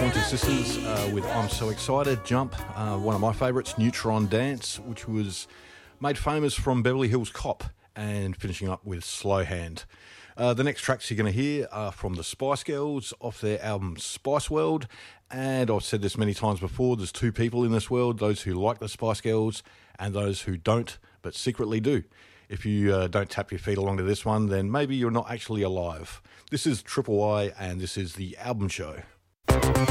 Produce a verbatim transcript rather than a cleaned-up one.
Pointer Sisters uh, with I'm So Excited, Jump, uh, one of my favourites, Neutron Dance, which was made famous from Beverly Hills Cop, and finishing up with Slow Hand. Uh, the next tracks you're going to hear are from the Spice Girls off their album Spice World, and I've said this many times before, there's two people in this world, those who like the Spice Girls and those who don't but secretly do. If you uh, don't tap your feet along to this one, then maybe you're not actually alive. This is Triple Y, and this is the album show.